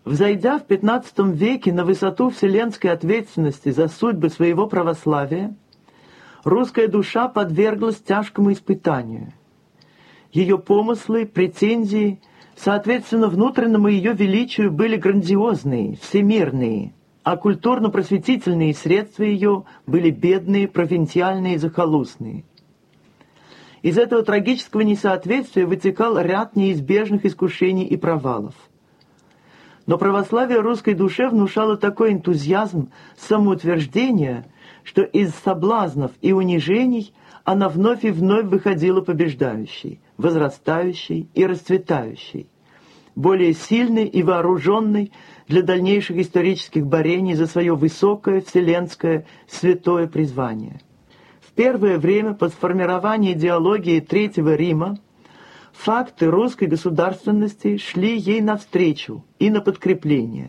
Взойдя в XV веке на высоту вселенской ответственности за судьбы своего православия, русская душа подверглась тяжкому испытанию. Ее помыслы, претензии, соответственно, внутреннему ее величию были грандиозные, всемирные, а культурно-просветительные средства ее были бедные, провинциальные и захолустные. Из этого трагического несоответствия вытекал ряд неизбежных искушений и провалов. Но православие русской душе внушало такой энтузиазм, самоутверждение, что из соблазнов и унижений она вновь и вновь выходила побеждающей, возрастающей и расцветающей, более сильной и вооруженной для дальнейших исторических борений за свое высокое, вселенское, святое призвание. В первое время по сформированию идеологии Третьего Рима факты русской государственности шли ей навстречу и на подкрепление.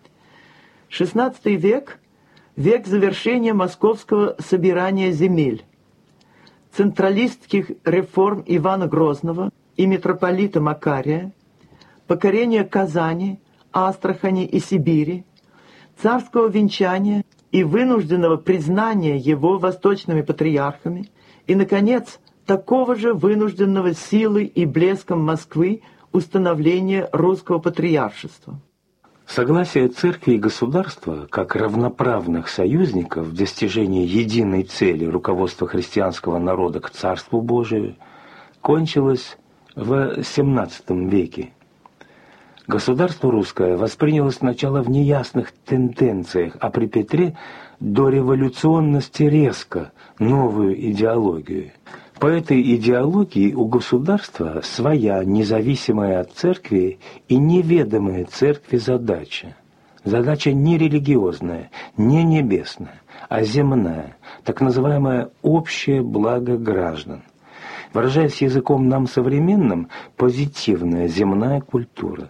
XVI век – век завершения московского собирания земель, централистских реформ Ивана Грозного и митрополита Макария, покорения Казани, Астрахани и Сибири, царского венчания и вынужденного признания его восточными патриархами и, наконец, такого же вынужденного силой и блеском Москвы установления русского патриаршества. Согласие церкви и государства, как равноправных союзников в достижении единой цели руководства христианского народа к Царству Божию, кончилось в XVII веке. Государство русское восприняло сначала в неясных тенденциях, а при Петре до революционности резко новую идеологию. По этой идеологии у государства своя, независимая от церкви и неведомая церкви задача. Задача не религиозная, не небесная, а земная, так называемое общее благо граждан. Выражаясь языком нам современным, позитивная земная культура.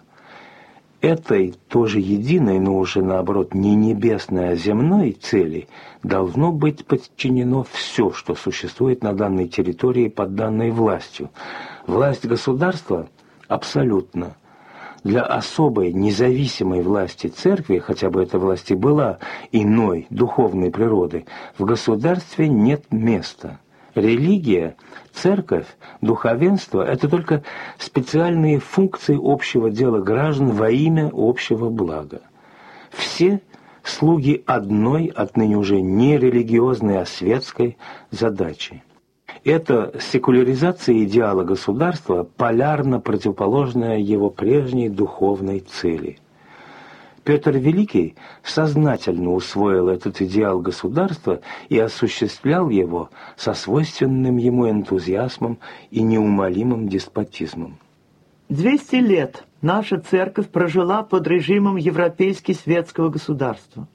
Этой тоже единой, но уже наоборот не небесной, а земной цели должно быть подчинено все, что существует на данной территории под данной властью. Власть государства абсолютно. Для особой независимой власти церкви, хотя бы эта власть и была иной, духовной природы, в государстве нет места. Религия, церковь, духовенство – это только специальные функции общего дела граждан во имя общего блага. Все слуги одной, отныне уже не религиозной, а светской задачи. Это секуляризация идеала государства, полярно противоположная его прежней духовной цели. Петр Великий сознательно усвоил этот идеал государства и осуществлял его со свойственным ему энтузиазмом и неумолимым деспотизмом. 200 лет наша церковь прожила под режимом европейски-светского государства.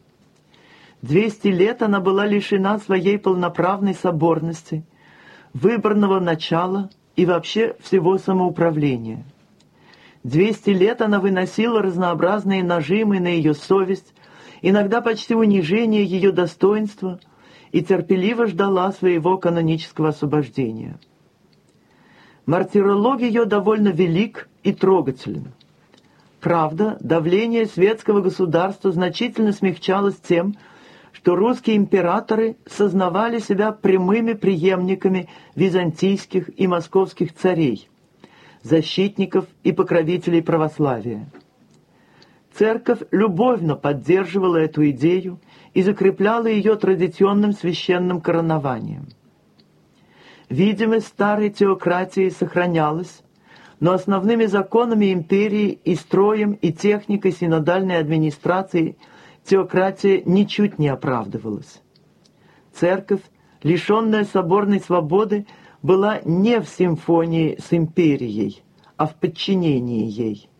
200 лет она была лишена своей полноправной соборности, выборного начала и вообще всего самоуправления. 200 лет она выносила разнообразные нажимы на ее совесть, иногда почти унижение ее достоинства, и терпеливо ждала своего канонического освобождения. Мартиролог ее довольно велик и трогателен. Правда, давление светского государства значительно смягчалось тем, что русские императоры сознавали себя прямыми преемниками византийских и московских царей, защитников и покровителей православия. Церковь любовно поддерживала эту идею и закрепляла ее традиционным священным коронованием. Видимость старой теократии сохранялась, но основными законами империи и строем, и техникой синодальной администрации теократия ничуть не оправдывалась. Церковь, лишенная соборной свободы, была не в симфонии с империей, а в подчинении ей.